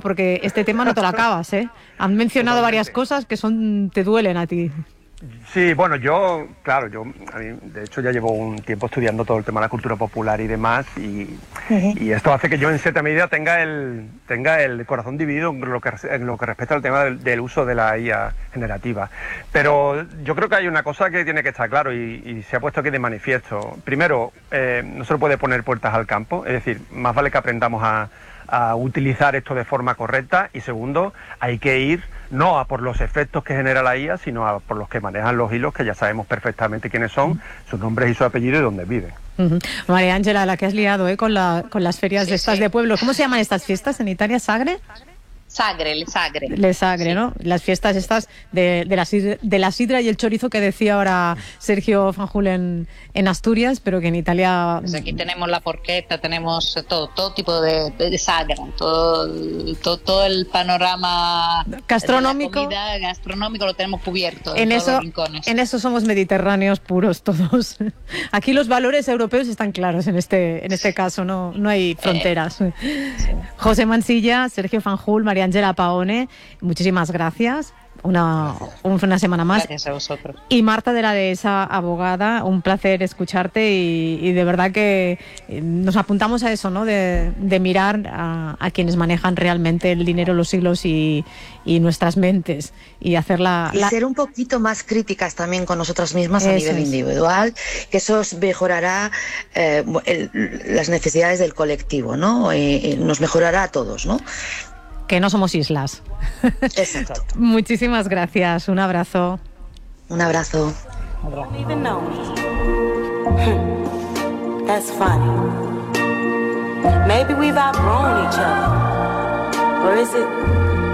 porque este tema no te lo acabas, ¿eh? Han mencionado varias cosas que te duelen a ti. Sí, bueno, a mí, de hecho ya llevo un tiempo estudiando todo el tema de la cultura popular y demás, y esto hace que yo en cierta medida tenga el corazón dividido en lo que respecta al tema del uso de la IA generativa. Pero yo creo que hay una cosa que tiene que estar claro y se ha puesto aquí de manifiesto. Primero, no se le puede poner puertas al campo, es decir, más vale que aprendamos a utilizar esto de forma correcta, y segundo, hay que ir no a por los efectos que genera la IA, sino a por los que manejan los hilos, que ya sabemos perfectamente quiénes son, sus nombres y su apellido y dónde viven. María Ángela, la que has liado con las ferias de estas de pueblo. ¿Cómo se llaman estas fiestas en Italia? ¿Sagre? Le Sagre, ¿no? Las fiestas estas de la sidra y el chorizo que decía ahora Sergio Fanjul en Asturias, pero que en Italia... Pues aquí tenemos la porchetta, tenemos todo tipo de sagra, todo el panorama gastronómico. De la comida gastronómico lo tenemos cubierto en todos eso, los rincones. En eso somos mediterráneos puros todos. Aquí los valores europeos están claros en este caso, no hay fronteras. José Mansilla, Sergio Fanjul, María Ángela Paone, muchísimas gracias. Una semana más. Gracias a vosotros. Y Marta de la Dehesa, abogada, un placer escucharte y de verdad que nos apuntamos a eso, ¿no? De mirar a quienes manejan realmente el dinero, los hilos y nuestras mentes y hacerla... Y ser un poquito más críticas también con nosotras mismas a nivel individual, que eso mejorará las necesidades del colectivo, ¿no? Nos mejorará a todos, ¿no? Que no somos islas. Exacto. Muchísimas gracias. Un abrazo. Un abrazo. That's funny. Maybe we've outgrown each other. Or is it